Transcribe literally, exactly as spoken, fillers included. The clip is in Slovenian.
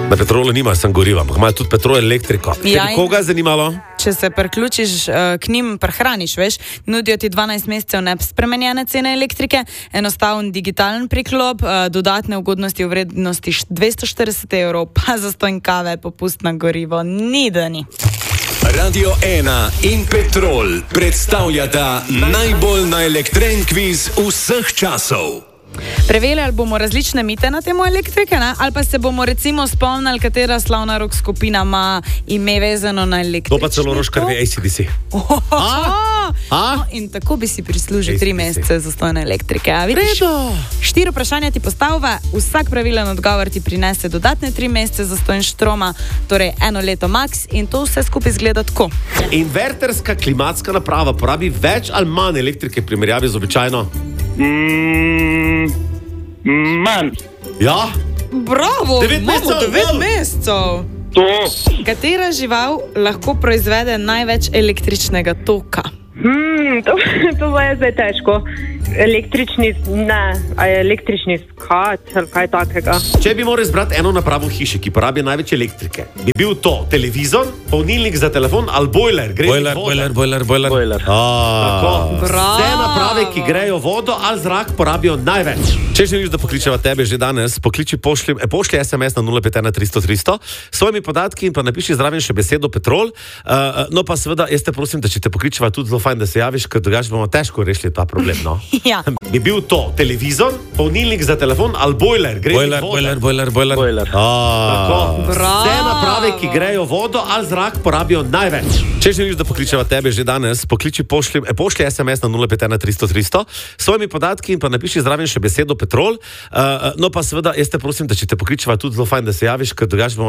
Na Petrolu nima, sem goriva, ampak imajo tudi Petrol elektriko. Ja, Kaj bi koga zanimalo? Če se priključiš uh, k njim, prehraniš, veš, nudijo ti dvanajst mesecev nespremenjene cene elektrike, enostaven digitalen priklop, uh, dodatne ugodnosti v vrednosti dvesto štirideset evrov, pa za stonj kave, popust na gorivo, ni da ni. Radio ena in Petrol predstavljata najbolj naelektren kviz vseh časov. Preverili ali bomo različne mite na temo elektrike, ne? Ali pa se bomo recimo spomnili, katera slavna rock skupina ima ime vezano na elektriko. To pa celo roškarvi A C D C. Oh, oh, oh. No, in tako bi si prislužil tri mesece zastojne elektrike. A vidiš? Štiri vprašanja ti postavlja, vsak pravilen odgovor ti prinese dodatne tri mesece zastojn štroma, torej eno leto max, in to vse skupaj izgleda tako. Inverterska klimatska naprava porabi več ali manj elektrike v primerjavi z običajno? Mm, manj. Ja? Bravo, Devet imamo mesecev, devet gol. mesecev. To. Katera žival lahko proizvede največ električnega toka? Hmm, to, to je zdaj težko. Električni, ne, a je električni skat ali kaj takega. Če bi moral izbrati eno napravo v hiši, ki porabi največ elektrike, bi bil to televizor, polnilnik za telefon ali bojler. Bojler, bojler, bojler, bojler. Bojler. Vse naprave, ki grejo vodo ali zrak, porabijo največ. Če želiš, da pokličeva tebe že danes, pokliči pošli, eh, pošli S M S na nula pet ena tristo tristo s svojimi podatki in pa napiši zraven še besedo Petrol. Uh, no pa seveda, jaz te prosim, da če te pokličeva tudi zelo fajn, da se javiš, ker drugače bomo težko rešili ta problem, no? Ja. Bi bil to televizor, polnilnik za telefon ali bojler. Bojler, bojler, bojler, bojler. Bojler. Vse naprave, ki grejo vodo ali zrak, porabijo največ. Če želiš, da pokličeva tebe že danes, pokliči pošli, eh, pošli S M S na nula pet ena tristo tristo s svojimi podatki in pa napiši zraven še besedo Petrol. Uh, no pa seveda, jaz te prosim, da če te pokličeva tudi zelo fajn, da se javiš, ker drugače bomo